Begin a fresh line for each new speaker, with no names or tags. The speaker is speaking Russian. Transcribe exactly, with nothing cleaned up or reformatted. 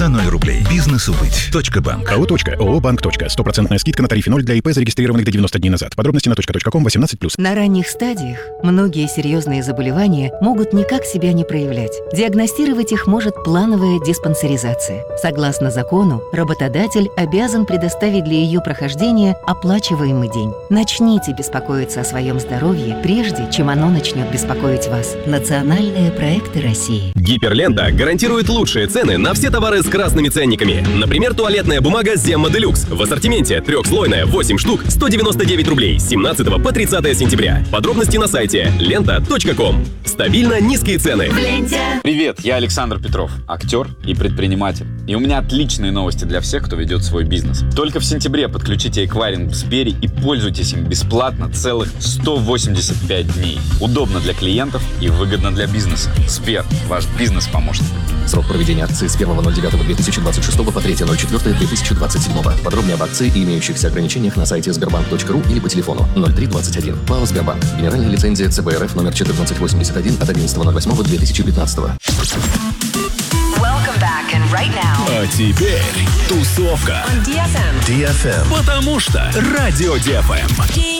ноль рублей. Бизнесу быть. Точка банк.
АО «Точка». ООО «Банк. Точка». Стопроцентная скидка на тарифе ноль для ИП, зарегистрированных до девяноста дней назад. Подробности на точка точка ком восемнадцать плюс.
На ранних стадиях многие серьезные заболевания могут никак себя не проявлять. Диагностировать их может плановая диспансеризация. Согласно закону, работодатель обязан предоставить для ее прохождения оплачиваемый день. Начните беспокоиться о своем здоровье, прежде чем оно начнет беспокоить вас. Национальные проекты России.
Гиперлента гарантирует лучшие цены на все товары с красными ценниками. Например, туалетная бумага Zemma Deluxe в ассортименте трехслойная восемь штук сто девяносто девять рублей с семнадцатого по тридцатое сентября. Подробности на сайте лента точка ком. Стабильно низкие цены.
Привет, я Александр Петров, актер и предприниматель. И у меня отличные новости для всех, кто ведет свой бизнес. Только в сентябре подключите эквайринг в Сбере и пользуйтесь им бесплатно целых сто восемьдесят пять дней. Удобно для клиентов и выгодно для бизнеса. Сбер, ваш бизнес-помощник.
Срок проведения акции с первого ноль девятого две тысячи двадцать шестого по третье ноль четвёртое две тысячи двадцать седьмого. Подробнее об акции и имеющихся ограничениях на сайте сбербанк точка ру или по телефону ноль три двадцать один. ПАО «Сбербанк». Генеральная лицензия ЦБ РФ номер четырнадцать восемьдесят один от одиннадцатого ноль восьмого две тысячи пятнадцатого.
Right now.
А теперь тусовка.
On ди эф эм.
ди эф эм. Потому что радио ди эф эм.